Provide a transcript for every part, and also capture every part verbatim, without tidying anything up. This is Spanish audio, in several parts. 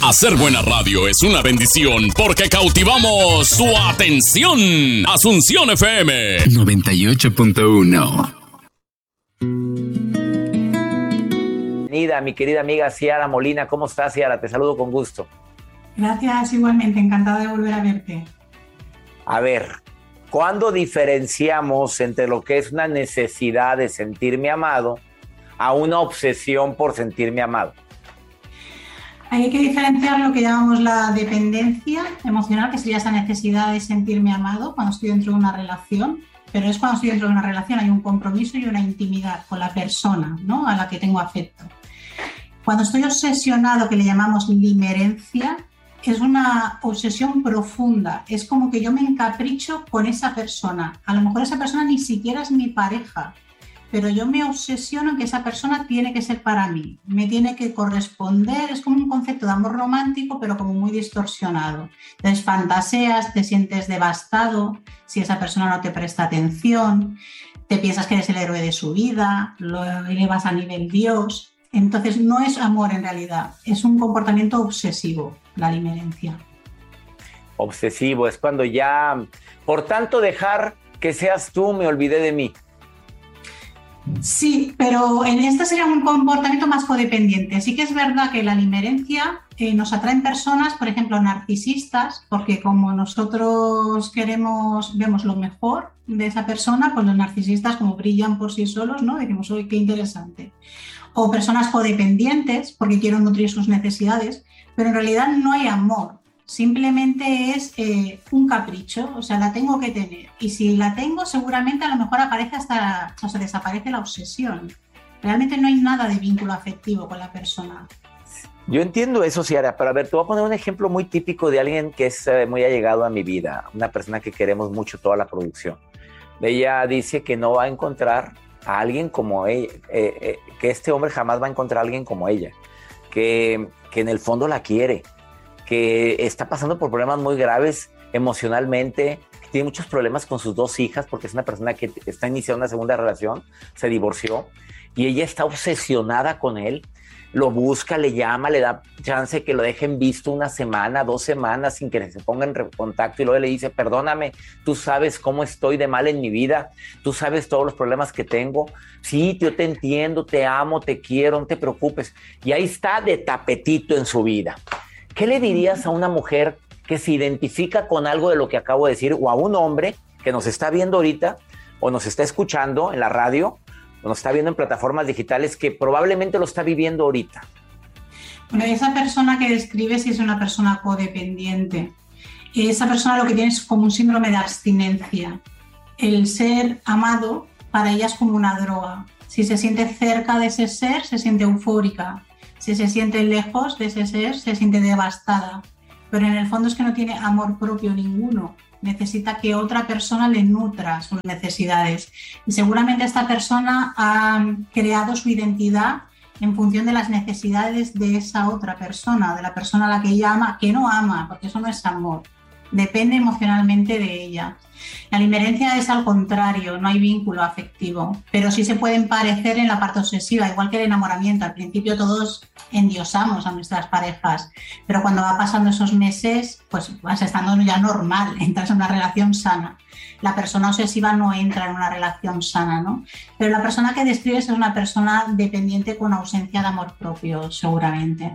Hacer buena radio es una bendición porque cautivamos su atención. Asunción F M noventa y ocho punto uno. Bienvenida, mi querida amiga Ciara Molina. ¿Cómo estás, Ciara? Te saludo con gusto. Gracias, igualmente. Encantada de volver a verte. A ver, ¿cuándo diferenciamos entre lo que es una necesidad de sentirme amado a una obsesión por sentirme amado? Hay que diferenciar lo que llamamos la dependencia emocional, que sería esa necesidad de sentirme amado cuando estoy dentro de una relación, pero es cuando estoy dentro de una relación hay un compromiso y una intimidad con la persona, ¿no?, a la que tengo afecto. Cuando estoy obsesionado, que le llamamos limerencia, es una obsesión profunda, es como que yo me encapricho con esa persona. A lo mejor esa persona ni siquiera es mi pareja, pero yo me obsesiono en que esa persona tiene que ser para mí, me tiene que corresponder, es como un concepto de amor romántico, pero como muy distorsionado. Entonces fantaseas, te sientes devastado si esa persona no te presta atención, te piensas que eres el héroe de su vida, lo elevas a nivel Dios. Entonces no es amor en realidad, es un comportamiento obsesivo, la limerencia. Obsesivo, es cuando ya, por tanto dejar que seas tú, me olvidé de mí. Sí, pero en este sería un comportamiento más codependiente. Sí que es verdad que la limerencia eh, nos atraen personas, por ejemplo, narcisistas, porque como nosotros queremos, vemos lo mejor de esa persona, pues los narcisistas como brillan por sí solos, ¿no? Decimos, uy, qué interesante. O personas codependientes, porque quiero nutrir sus necesidades, pero en realidad no hay amor. Simplemente es eh, un capricho, o sea, la tengo que tener. Y si la tengo, seguramente a lo mejor aparece hasta, o sea, desaparece la obsesión. Realmente no hay nada de vínculo afectivo con la persona. Yo entiendo eso, Ciara, pero a ver, te voy a poner un ejemplo muy típico de alguien que es eh, muy allegado a mi vida, una persona que queremos mucho, toda la producción. Ella dice que no va a encontrar a alguien como ella, eh, eh, que este hombre jamás va a encontrar a alguien como ella, que, que en el fondo la quiere, que está pasando por problemas muy graves emocionalmente, que tiene muchos problemas con sus dos hijas, porque es una persona que está iniciando una segunda relación, se divorció, y ella está obsesionada con él, lo busca, le llama, le da chance de que lo dejen visto una semana, dos semanas, sin que se ponga en contacto, y luego le dice, perdóname, tú sabes cómo estoy de mal en mi vida, tú sabes todos los problemas que tengo, sí, yo te entiendo, te amo, te quiero, no te preocupes, y ahí está de tapetito en su vida. ¿Qué le dirías a una mujer que se identifica con algo de lo que acabo de decir, o a un hombre que nos está viendo ahorita, o nos está escuchando en la radio, o nos está viendo en plataformas digitales, que probablemente lo está viviendo ahorita? Bueno, esa persona que describes es una persona codependiente. Esa persona lo que tiene es como un síndrome de abstinencia. El ser amado para ella es como una droga. Si se siente cerca de ese ser, se siente eufórica. Si se siente lejos de ese ser, se siente devastada. Pero en el fondo es que no tiene amor propio ninguno. Necesita que otra persona le nutra sus necesidades. Y seguramente esta persona ha creado su identidad en función de las necesidades de esa otra persona, de la persona a la que ella ama, que no ama, porque eso no es amor. Depende emocionalmente de ella. La limerencia es al contrario, no hay vínculo afectivo, pero sí se pueden parecer en la parte obsesiva, igual que el enamoramiento. Al principio todos endiosamos a nuestras parejas, pero cuando va pasando esos meses, pues vas estando ya normal, entras en una relación sana. La persona obsesiva no entra en una relación sana, ¿no? Pero la persona que describes es una persona dependiente con ausencia de amor propio, seguramente.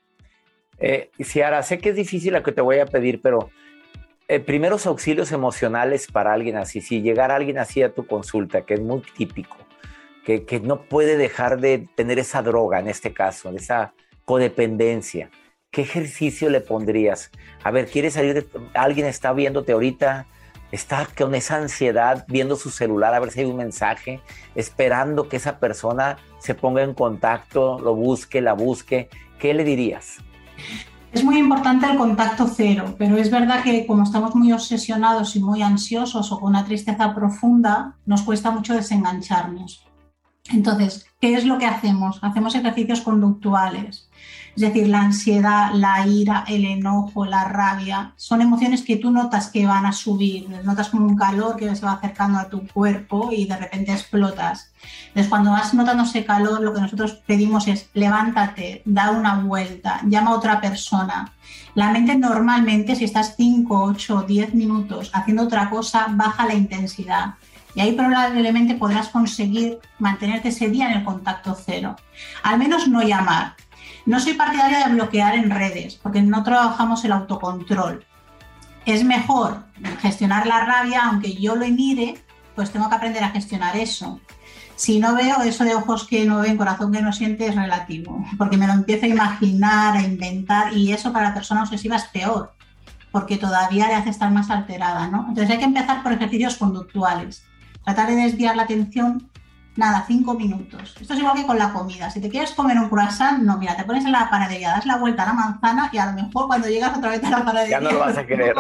Eh, Ciara, sé que es difícil lo que te voy a pedir, pero Eh, primeros auxilios emocionales para alguien así, si llegara alguien así a tu consulta, que es muy típico, que, que no puede dejar de tener esa droga, en este caso, esa codependencia, ¿qué ejercicio le pondrías? A ver, ¿quieres salir de, alguien está viéndote ahorita, está con esa ansiedad viendo su celular a ver si hay un mensaje, esperando que esa persona se ponga en contacto, lo busque, la busque, ¿qué le dirías? Es muy importante el contacto cero, pero es verdad que como estamos muy obsesionados y muy ansiosos o con una tristeza profunda, nos cuesta mucho desengancharnos. Entonces, ¿qué es lo que hacemos? Hacemos ejercicios conductuales. Es decir, la ansiedad, la ira, el enojo, la rabia, son emociones que tú notas que van a subir, notas como un calor que se va acercando a tu cuerpo y de repente explotas. Entonces, cuando vas notando ese calor, lo que nosotros pedimos es levántate, da una vuelta, llama a otra persona. La mente normalmente, si estás cinco, ocho, diez minutos haciendo otra cosa, baja la intensidad. Y ahí probablemente podrás conseguir mantenerte ese día en el contacto cero. Al menos no llamar. No soy partidaria de bloquear en redes, porque no trabajamos el autocontrol. Es mejor gestionar la rabia, aunque yo lo mire, pues tengo que aprender a gestionar eso. Si no veo eso de ojos que no ven, corazón que no siente, es relativo, porque me lo empiezo a imaginar, a inventar, y eso para la persona obsesiva es peor, porque todavía le hace estar más alterada, ¿no? Entonces hay que empezar por ejercicios conductuales. Tratar de desviar la atención, nada, cinco minutos. Esto es igual que con la comida. Si te quieres comer un croissant, no, mira, te pones en la panadería, das la vuelta a la manzana y a lo mejor cuando llegas otra vez a la panadería... Ya no lo vas a querer.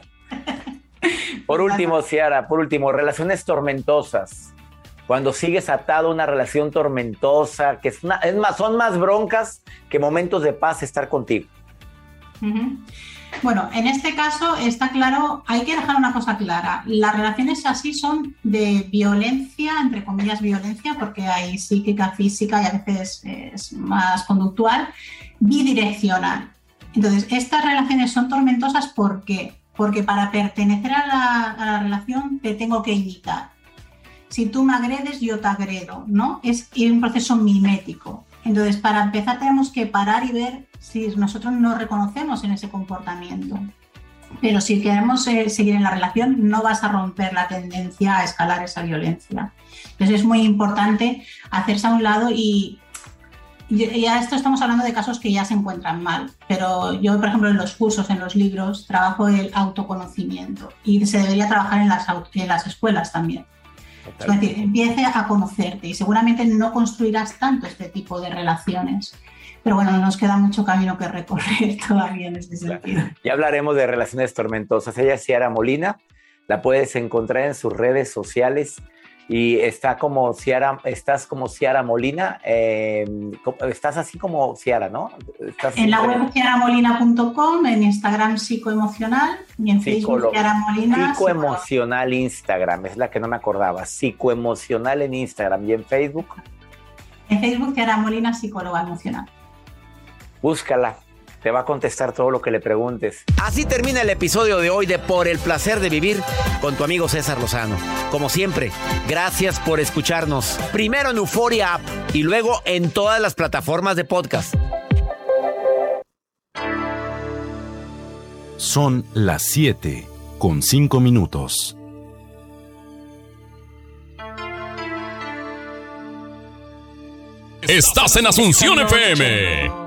Por último, Ciara, por último, relaciones tormentosas. Cuando sigues atado a una relación tormentosa, que es, una, es más, son más broncas que momentos de paz estar contigo. Uh-huh. Bueno, en este caso está claro, hay que dejar una cosa clara. Las relaciones así son de violencia, entre comillas violencia, porque hay psíquica, física y a veces es más conductual, bidireccional. Entonces, estas relaciones son tormentosas ¿por qué? Porque para pertenecer a la, a la relación te tengo que imitar. Si tú me agredes, yo te agredo, ¿no? Es un proceso mimético. Entonces, para empezar tenemos que parar y ver si nosotros nos reconocemos en ese comportamiento. Pero si queremos eh, seguir en la relación, no vas a romper la tendencia a escalar esa violencia. Entonces es muy importante hacerse a un lado y, y a esto estamos hablando de casos que ya se encuentran mal. Pero yo, por ejemplo, en los cursos, en los libros, trabajo el autoconocimiento y se debería trabajar en las, en las escuelas también. Es decir, empiece a conocerte y seguramente no construirás tanto este tipo de relaciones. Pero bueno, nos queda mucho camino que recorrer todavía en ese sentido. Ya hablaremos de relaciones tormentosas. Ella es Ciara Molina, la puedes encontrar en sus redes sociales y está como Ciara, estás como Ciara Molina, eh, estás así como Ciara, ¿no? Estás en la web ciara molina punto com, en Instagram Psicoemocional y en Psicolo- Facebook Ciara Molina. Psicoemocional Instagram, es la que no me acordaba. Psicoemocional en Instagram y en Facebook. En Facebook Ciara Molina, psicóloga emocional. Búscala, te va a contestar todo lo que le preguntes. Así termina el episodio de hoy de Por el Placer de Vivir con tu amigo César Lozano. Como siempre, gracias por escucharnos. Primero en Euforia App y luego en todas las plataformas de podcast. Son las siete con cinco minutos. Estás en Asunción F M.